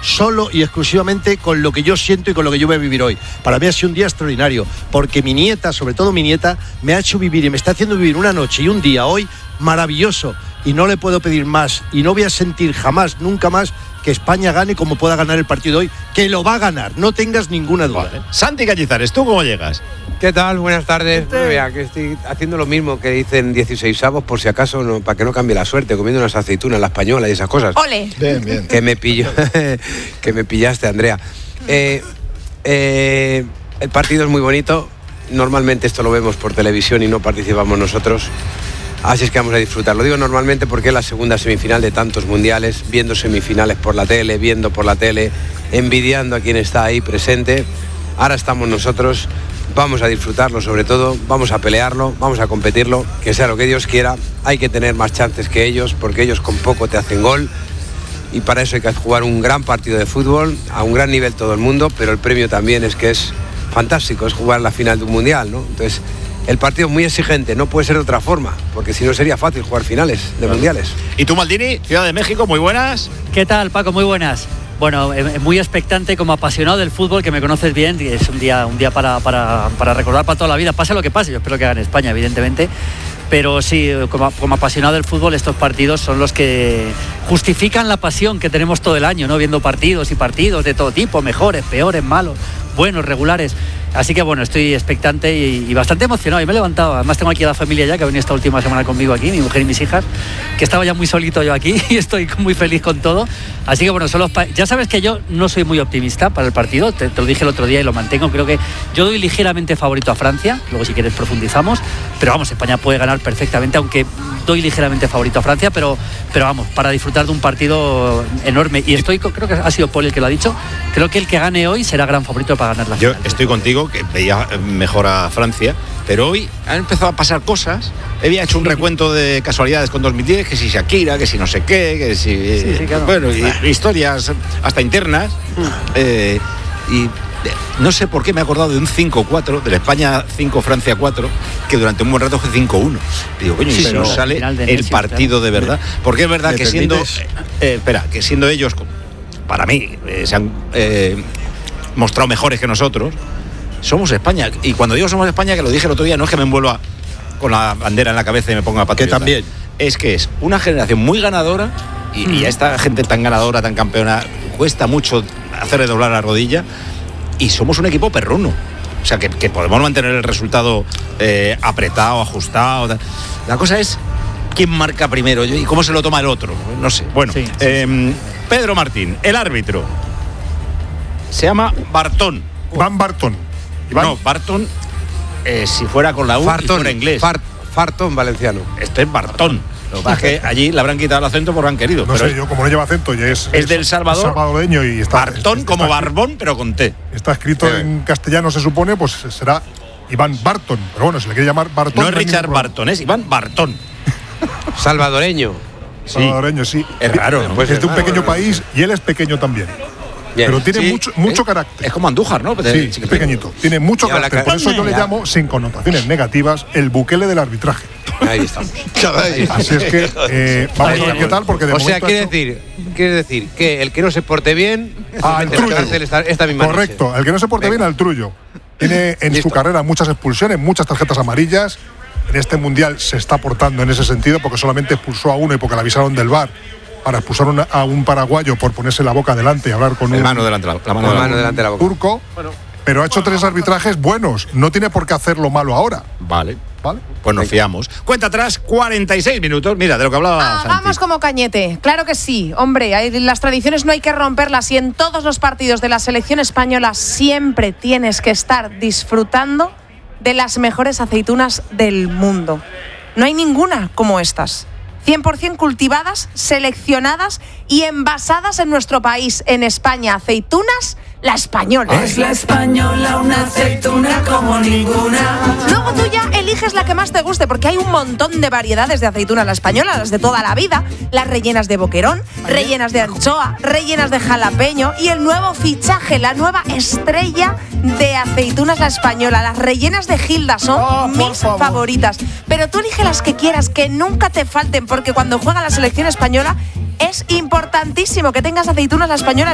solo y exclusivamente con lo que yo siento y con lo que yo voy a vivir hoy. Para mí ha sido un día extraordinario, porque mi nieta, sobre todo mi nieta, me ha hecho vivir y me está haciendo vivir una noche y un día hoy maravilloso, y no le puedo pedir más, y no voy a sentir jamás, nunca más, que España gane como pueda ganar el partido hoy, que lo va a ganar, no tengas ninguna duda. Vale. Santi Cañizares, ¿tú cómo llegas? ¿Qué tal? Buenas tardes. Mira, que estoy haciendo lo mismo que dicen 16avos, por si acaso, no, para que no cambie la suerte, comiendo unas aceitunas, la española y esas cosas. ¡Ole! Bien, bien. Que me pillaste, Andrea. El partido es muy bonito. Normalmente esto lo vemos por televisión y no participamos nosotros. Así es que vamos a disfrutar. Lo digo normalmente porque es la segunda semifinal de tantos mundiales, viendo semifinales por la tele, viendo por la tele, envidiando a quien está ahí presente. Ahora estamos nosotros, vamos a disfrutarlo sobre todo, vamos a pelearlo, vamos a competirlo, que sea lo que Dios quiera. Hay que tener más chances que ellos, porque ellos con poco te hacen gol. Y para eso hay que jugar un gran partido de fútbol, a un gran nivel todo el mundo, pero el premio también es que es fantástico, es jugar la final de un mundial, ¿no? Entonces, el partido es muy exigente, no puede ser de otra forma, porque si no sería fácil jugar finales de mundiales. ¿Y tú, Maldini, Ciudad de México, muy buenas? ¿Qué tal, Paco? Muy buenas. Bueno, muy expectante, como apasionado del fútbol, que me conoces bien, es un día para recordar para toda la vida, pase lo que pase. Yo espero que hagan España, evidentemente, pero sí, como apasionado del fútbol, estos partidos son los que justifican la pasión que tenemos todo el año, ¿no? Viendo partidos y partidos de todo tipo, mejores, peores, malos, buenos, regulares. Así que bueno, estoy expectante y bastante emocionado. Y me he levantado, además tengo aquí a la familia ya, que ha venido esta última semana conmigo aquí, mi mujer y mis hijas, que estaba ya muy solito yo aquí y estoy muy feliz con todo. Así que bueno, ya sabes que yo no soy muy optimista para el partido, te lo dije el otro día y lo mantengo. Creo que yo doy ligeramente favorito a Francia, luego si quieres profundizamos, pero vamos, España puede ganar perfectamente, aunque doy ligeramente favorito a Francia, pero vamos, para disfrutar de un partido enorme. Y creo que ha sido Paul el que lo ha dicho, creo que el que gane hoy será gran favorito para ganar la final. Yo estoy contigo, que veía mejor a Francia, pero hoy han empezado a pasar cosas. Había hecho un recuento de casualidades con 2010, que si Shakira, que si no sé qué, que si... Sí, claro. Bueno, historias hasta internas. Y no sé por qué me he acordado de un 5-4, de la España 5, Francia 4, que durante un buen rato fue 5-1. Digo, coño, Sí, si no pero sale final de el Messi, partido claro. de verdad. Porque es verdad que siendo... que siendo ellos, para mí, se han mostrado mejores que nosotros, somos España. Y cuando digo somos España, que lo dije el otro día, no es que me envuelva con la bandera en la cabeza y me ponga patriota. Que también. Es que es una generación muy ganadora y a esta gente tan ganadora, tan campeona, cuesta mucho hacerle doblar la rodilla, y somos un equipo perruno. O sea, que podemos mantener el resultado apretado, ajustado. Tal. La cosa es quién marca primero y cómo se lo toma el otro. No sé. Bueno, Sí. Pedro Martín, el árbitro, se llama Bartón. Van Barton. No, Barton, si fuera con la U, y fuera inglés. Fartón valenciano. Este es Bartón. Lo que pasa es que allí le habrán quitado el acento porque han querido. No pero sé, yo como no lleva acento, ya es del Salvador. salvadoreño y está. Bartón como Barbón, pero con T. Está escrito en castellano, se supone, pues será Iván Barton. Pero bueno, si le quiere llamar Barton. No es Richard Barton, es Iván Bartón. Salvadoreño. Salvadoreño, sí. Es raro, ¿no? Pues es de un raro, pequeño raro. país y él es pequeño también. Bien. Pero tiene Sí, mucho carácter. Es como Andújar, ¿no? Sí, es pequeñito. Tiene mucho Ya, la carácter. Por eso yo le ya. llamo, sin connotaciones negativas, el Bukele del arbitraje. Ahí estamos. Así es que vamos a ver qué tal, porque de O sea, momento quiere decir que el que no se porte bien, al mete en la trullo. cárcel esta misma noche. Correcto, el que no se porte Venga. bien al trullo. Tiene en Listo. su carrera muchas expulsiones, muchas tarjetas amarillas. En este mundial se está portando en ese sentido, porque solamente expulsó a uno y porque le avisaron del VAR para expulsar a un paraguayo por ponerse la boca delante y hablar con El un mano delante, la mano La delante. mano delante de la boca. turco. Pero ha hecho 3 arbitrajes buenos. No tiene por qué hacerlo malo ahora. Vale. ¿Vale? Pues nos fiamos. Cuenta atrás, 46 minutos. Mira, de lo que hablaba Santi. Vamos como Cañete, claro que sí. Hombre, las tradiciones no hay que romperlas y en todos los partidos de la selección española siempre tienes que estar disfrutando de las mejores aceitunas del mundo. No hay ninguna como estas. 100% cultivadas, seleccionadas y envasadas en nuestro país, en España. Aceitunas, la española. Es la española, una aceituna como ninguna. Luego tú ya eliges la que más te guste, porque hay un montón de variedades de aceitunas la española, las de toda la vida, las rellenas de boquerón, rellenas de anchoa, rellenas de jalapeño y el nuevo fichaje, la nueva estrella de aceitunas la española, las rellenas de Gilda son mis favoritas. Pero tú elige las que quieras, que nunca te falten, porque cuando juega la selección española es importantísimo que tengas aceitunas la española